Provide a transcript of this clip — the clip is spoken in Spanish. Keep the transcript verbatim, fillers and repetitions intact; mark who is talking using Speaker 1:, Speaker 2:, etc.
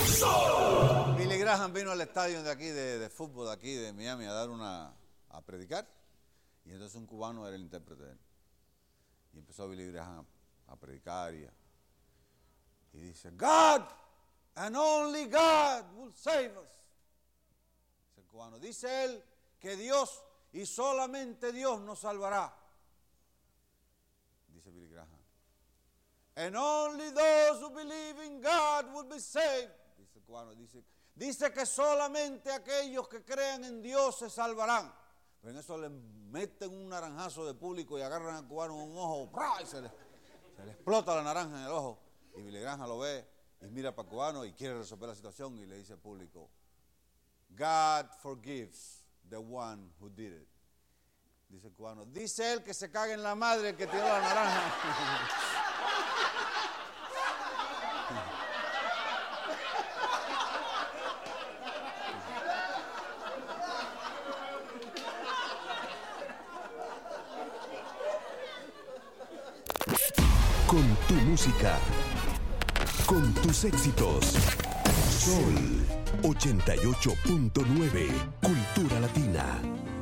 Speaker 1: Billy Graham vino al estadio de aquí, de, de fútbol de aquí, de Miami, a dar una, a predicar. Y entonces un cubano era el intérprete de él. Y empezó Billy Graham a predicar y, a, y dice, God and only God will save us. Dice el cubano, dice él que Dios y solamente Dios nos salvará. Dice Billy Graham, and only those who believe in God will be saved. Dice el cubano, dice, dice que solamente aquellos que crean en Dios se salvarán. Pero en eso le meten un naranjazo de público y agarran al cubano un ojo, ¡prá! Y se le, se le explota la naranja en el ojo. Y Billy Graham lo ve y mira para el cubano y quiere resolver la situación y le dice al público, God forgives the one who did it. Dice el cubano, dice él que se cague en la madre el que tiró la naranja.
Speaker 2: Con tu música, con tus éxitos. Sol ochenta y ocho punto nueve, Cultura Latina.